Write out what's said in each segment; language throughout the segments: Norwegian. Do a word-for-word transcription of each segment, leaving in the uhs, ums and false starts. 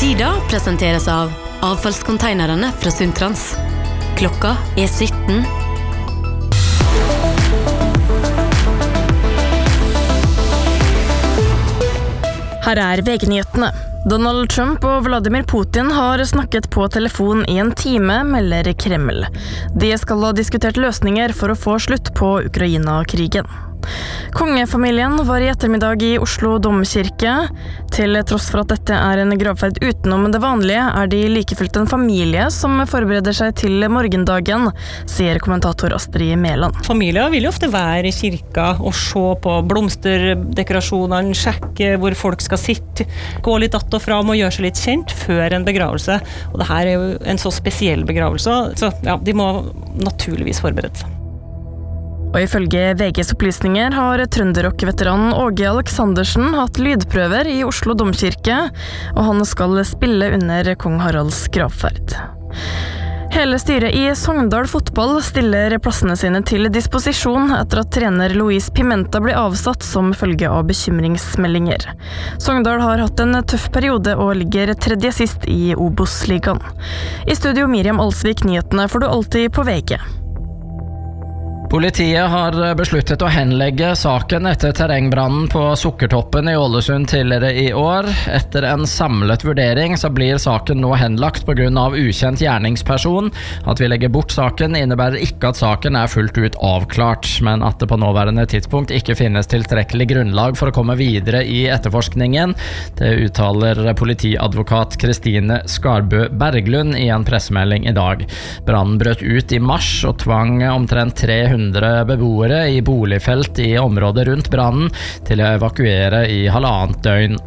Tida presenteres av avfallskonteinerne fra Sundtrans. Klokka er sytten. Her er V G-nyhetene. Donald Trump og Vladimir Putin har snakket på telefon i en time, melder Kreml. De skal ha diskutert løsninger for å få slutt på Ukraina-krigen. Kongefamilien var i ettermiddag i Oslo domkirke. Til tross for at dette er en gravferd utenom det vanlige, er de likefullt en familie som forbereder seg til morgendagen, sier kommentator Astrid Mæland. Familier vil jo ofte være i kirka og se på blomsterdekorasjonene, sjekke hvor folk skal sitte, gå litt att og fram og gjøre seg litt kjent før en begravelse. Og dette er jo en så spesiell begravelse, så ja, de må naturligvis forberede seg. Og ifølge V G's opplysninger har trønderrock-veteranen Åge Aleksandersen hatt lydprøver i Oslo domkirke, og han skal spille under kong Haralds gravferd. Hele styret i Sogndal fotball stiller plassene sine til disposisjon etter at trener Louise Pimenta ble avsatt som følge av bekymringsmeldinger. Sogndal har hatt en tøff periode og ligger tredje sist i Obos-ligaen. I studio Miriam Alsvik, nyhetene får du alltid på V G. Politiet har besluttet å henlegge saken etter terrengbrannen på Sukkertoppen i Ålesund tidligere i år. Etter en samlet vurdering så blir saken nå henlagt på grunn av ukjent gjerningsperson. At vi legger bort saken innebærer ikke at saken er fullt ut avklart, men at det på nåværende tidspunkt ikke finnes tilstrekkelig grunnlag for å komme videre i etterforskningen. Det uttaler politiadvokat Kristine Skarbø Berglund i en pressemelding i dag. Brannen brøt ut i mars og tvang omtrent tre hundre beboere i boligfelt i området rundt brannen til å evakuere i halvannet døgn.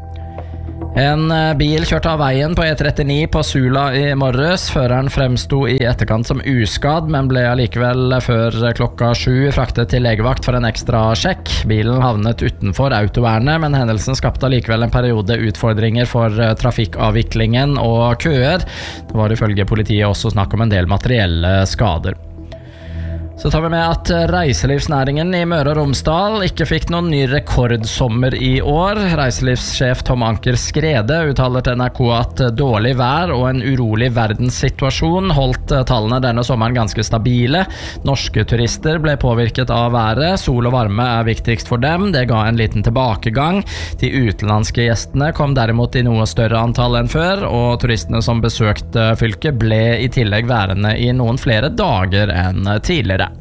En bil kjørte av veien på E trettini på Sula i morges. Føreren fremsto i etterkant som uskadd, men ble allikevel før klokka sju fraktet til legevakt for en ekstra sjekk. Bilen havnet utenfor autovernet, men hendelsen skapte allikevel en periode utfordringer for trafikkavviklingen og køer. Det var ifølge politiet også snakk om en del materielle skader. Så tar vi med at reiselivsnæringen i Møre og Romsdal ikke fikk noen ny rekordsommer i år. Reiselivssjef Tom Anker Skrede uttaler til N R K at dårlig vær og en urolig verdenssituasjon holdt tallene denne sommeren ganske stabile. Norske turister ble påvirket av været. Sol og varme er viktigst for dem. Det ga en liten tilbakegang. De utenlandske gjestene kom derimot i noe større antall enn før, og turistene som besøkte fylket ble i tillegg værende i noen flere dager enn tidligere.